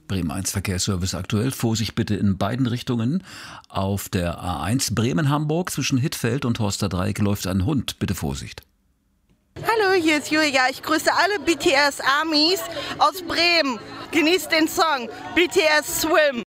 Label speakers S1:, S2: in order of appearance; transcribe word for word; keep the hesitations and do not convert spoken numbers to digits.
S1: Bremen eins Verkehrsservice aktuell. Vorsicht bitte in beiden Richtungen. Auf der A eins Bremen-Hamburg zwischen Hittfeld und Horster Dreieck läuft ein Hund. Bitte Vorsicht.
S2: Hallo, hier ist Julia. Ich grüße alle B T S-Amis aus Bremen. Genießt den Song B T S Swim.